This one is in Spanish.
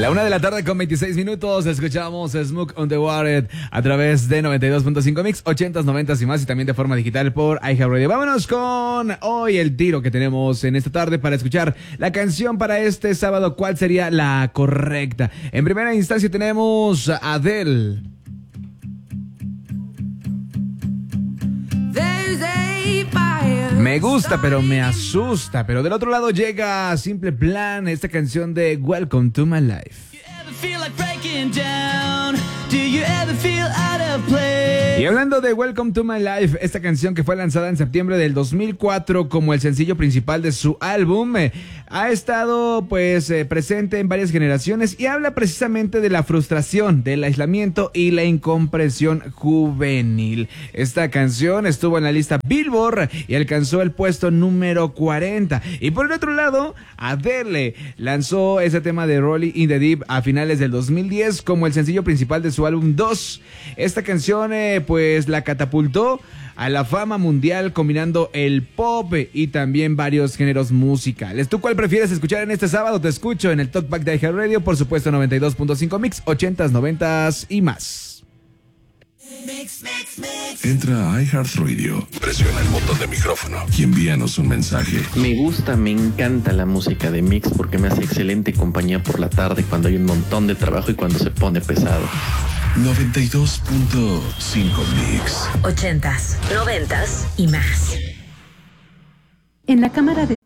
1:00 con 26 minutos. Escuchamos Smoke on the Water a través de 92.5 Mix, 80s, 90s y más, y también de forma digital por iHeartRadio. Vámonos con hoy el tiro que tenemos en esta tarde para escuchar la canción para este sábado. ¿Cuál sería la correcta? En primera instancia tenemos a Adele. Me gusta, pero me asusta. Pero del otro lado llega Simple Plan, esta canción de Welcome to My Life. Y hablando de Welcome to My Life, esta canción que fue lanzada en septiembre del 2004 como el sencillo principal de su álbum, ha estado presente en varias generaciones y habla precisamente de la frustración, del aislamiento y la incomprensión juvenil. Esta canción estuvo en la lista Billboard y alcanzó el puesto número 40. Y por el otro lado, Adele lanzó ese tema de Rolling in the Deep a finales del 2010 como el sencillo principal de su álbum 2. Esta canción la catapultó a la fama mundial combinando el pop y también varios géneros musicales. ¿Tú cuál prefieres escuchar en este sábado? Te escucho en el Talkback de iHeartRadio, por supuesto 92.5 Mix, 80s, 90s y más. Entra a iHeartRadio, presiona el botón de micrófono y envíanos un mensaje. Me gusta, me encanta la música de Mix porque me hace excelente compañía por la tarde cuando hay un montón de trabajo y cuando se pone pesado. 92.5 Mix. 80s, 90s y más. En la Cámara de